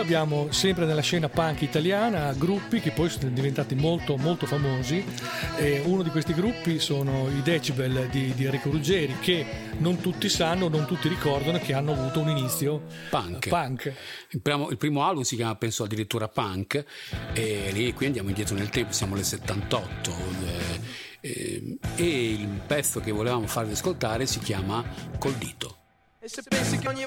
abbiamo sempre nella scena punk italiana gruppi che poi sono diventati molto molto famosi. Uno di questi gruppi sono i Decibel di Enrico Ruggeri, che non tutti sanno, non tutti ricordano che hanno avuto un inizio punk. Il primo album si chiama, penso, addirittura Punk, e lì qui andiamo indietro nel tempo, siamo nel 78, e il pezzo che volevamo farvi ascoltare si chiama Col dito. E se pensi che ogni